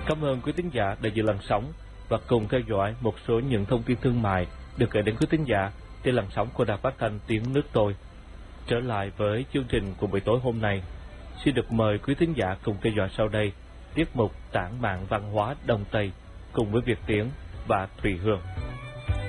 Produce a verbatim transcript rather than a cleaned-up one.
Cảm ơn quý tín giả đã giữ làn sóng và cùng theo dõi một số những thông tin thương mại được gửi đến quý tín giả trên làn sóng của Đài Phát thanh Tiếng Nước Tôi. Trở lại với chương trình của buổi tối hôm nay, xin được mời quý tín giả cùng theo dõi sau đây tiết mục Tản mạn văn hóa Đông Tây cùng với Việt Tiến và Thùy Hương.